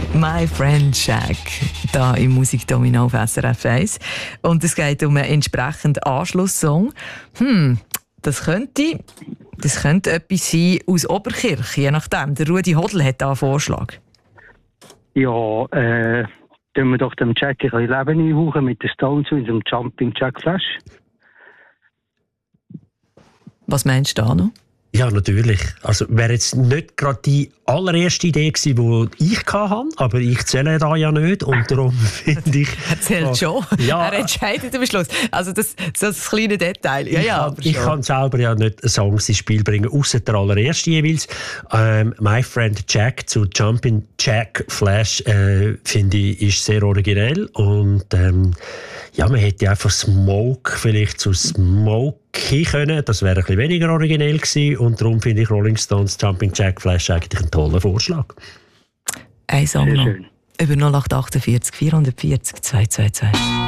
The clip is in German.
My Friend Jack, da im Musikdomino auf SRF 1. Und es geht um einen entsprechenden Anschlusssong. Das könnte etwas sein aus Oberkirch, je nachdem. Der Rudi Hodl hat da einen Vorschlag. Ja, tun wir doch dem Jack ein bisschen Leben einhauchen mit den Stones und dem Jumping Jack Flash. Was meinst du da noch? Ja, natürlich. Also wäre jetzt nicht gerade die allererste Idee gewesen, die ich hatte, aber ich zähle da ja nicht und darum finde ich... Er zählt schon. Ja, er entscheidet am Schluss. Also das kleine Detail. Ja, ich kann selber ja nicht Songs ins Spiel bringen, außer der allererste jeweils. My Friend Jack zu Jumping Jack Flash finde ich ist sehr originell und ja, man hätte einfach Smoke vielleicht zu Smokey können. Das wäre ein bisschen weniger originell gewesen und darum finde ich Rolling Stones Jumping Jack Flash eigentlich einen tollen Vorschlag. Ein Song noch. Über 0848 440 222.